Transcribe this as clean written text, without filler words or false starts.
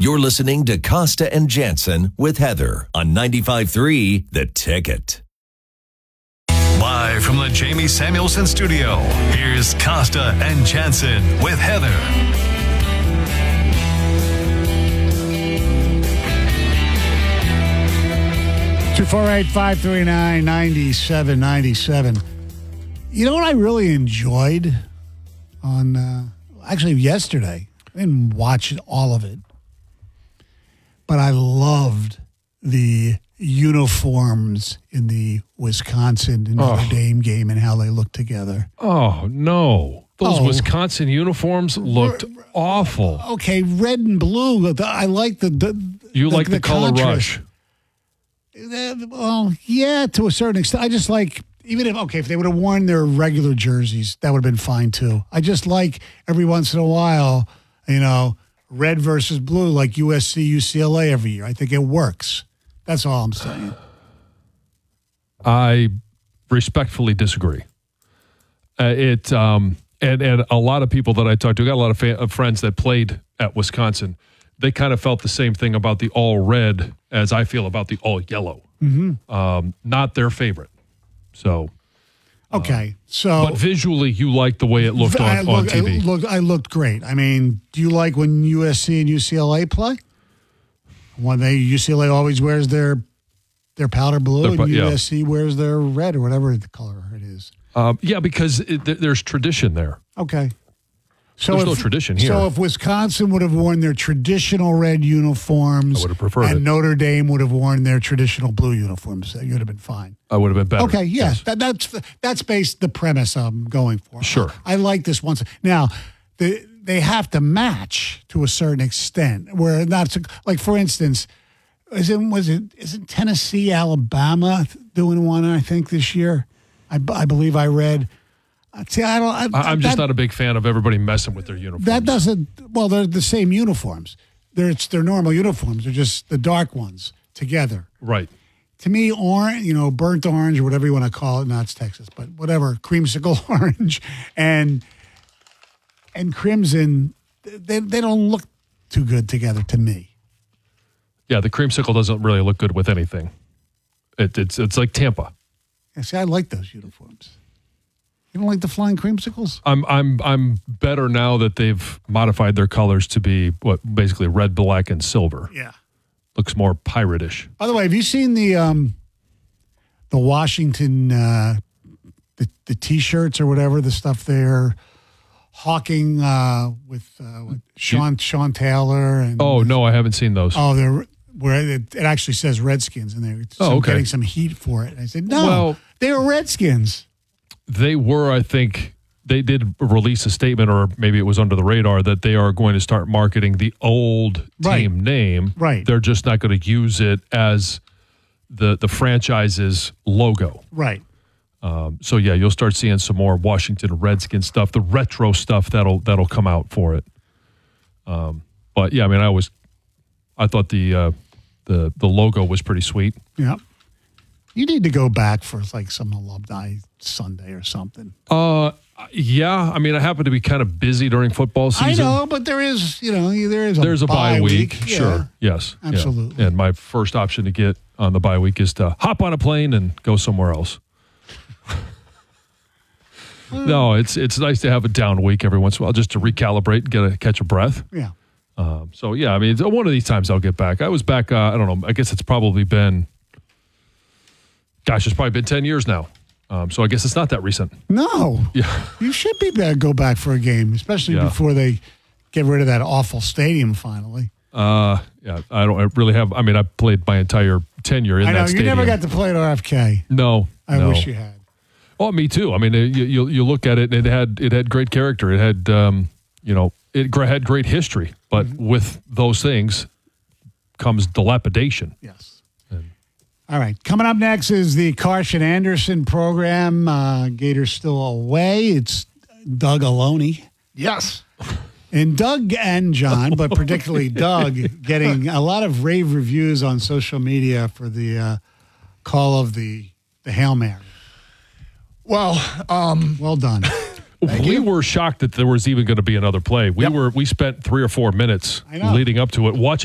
You're listening to Costa and Jansen with Heather on 95.3 The Ticket. Live from the Jamie Samuelson studio, here's Costa and Jansen with Heather. 248-539-9797. You know what I really enjoyed on, actually yesterday? I didn't watch all of it, but I loved the uniforms in the Wisconsin and Notre Dame game and how they looked together. Oh, no. Those Wisconsin uniforms looked awful. Okay, red and blue. I like You like the color contrast. rush. Well, yeah, to a certain extent. I just like, even if they would have worn their regular jerseys, that would have been fine too. I just like every once in a while, red versus blue, like USC, UCLA every year. I think it works. That's all I'm saying. I respectfully disagree. And a lot of people that I talked to, got a lot of friends that played at Wisconsin. They kind of felt the same thing about the all red as I feel about the all yellow. Mm-hmm. Not their favorite. So, okay. But visually, you liked the way it looked on TV. I looked great. I mean, do you like when USC and UCLA play? When UCLA always wears their powder blue and USC wears their red or whatever the color it is. Yeah, because there's tradition there. Okay. So there's no tradition here. So if Wisconsin would have worn their traditional red uniforms, I would have preferred and it. Notre Dame would have worn their traditional blue uniforms, that would have been fine. I would have been better. Okay, yeah. Yes. That's based the premise I'm going for. Sure. I like this one. Now, they have to match to a certain extent. Where not like, for instance, isn't Tennessee, Alabama doing one? I think this year, I believe I read. See, I'm just not a big fan of everybody messing with their uniforms. That doesn't. Well, they're the same uniforms. It's their normal uniforms. They're just the dark ones together. Right. To me, orange, burnt orange or whatever you want to call it. No, it's Texas, but whatever, creamsicle orange and crimson. They don't look too good together to me. Yeah, the creamsicle doesn't really look good with anything. It's like Tampa. Yeah, see, I like those uniforms. You don't like the flying creamsicles? I'm better now that they've modified their colors to be basically red, black, and silver. Yeah, looks more pirate-ish. By the way, have you seen the Washington the T-shirts or whatever, the stuff they're hawking with Sean Taylor? And no, I haven't seen those. Oh, where it actually says Redskins in there. So okay. Getting some heat for it. I said no, they were Redskins. They were, I think, they did release a statement, or maybe it was under the radar, that they are going to start marketing the old team name. Right. They're just not going to use it as the franchise's logo. Right. So, yeah, you'll start seeing some more Washington Redskins stuff, the retro stuff that'll come out for it. But, yeah, I mean, I thought the logo was pretty sweet. Yeah. You need to go back for like some alumni Sunday or something. Yeah. I mean, I happen to be kind of busy during football season. I know, but there's a bye week. Yeah. Sure. Yes. Absolutely. Yeah. And my first option to get on the bye week is to hop on a plane and go somewhere else. No, it's nice to have a down week every once in a while just to recalibrate and catch a breath. Yeah. So, yeah, I mean, one of these times I'll get back. I was back, I don't know, I guess it's probably been... Gosh, it's probably been 10 years now. So I guess it's not that recent. No. Yeah. You should go back for a game, especially before they get rid of that awful stadium finally. Yeah, I really have. I mean, I played my entire tenure in that stadium. You never got to play at RFK. No. I wish you had. Oh, me too. I mean, you look at it, and it had great character. It had, it had great history. But with those things comes dilapidation. Yes. All right. Coming up next is the Karsch and Anderson program. Gators still away. It's Doug Aloni. Yes. And Doug and John, but particularly Doug, getting a lot of rave reviews on social media for the call of the Hail Mary. Well, well done. We were shocked that there was even going to be another play. We spent 3 or 4 minutes leading up to it, watching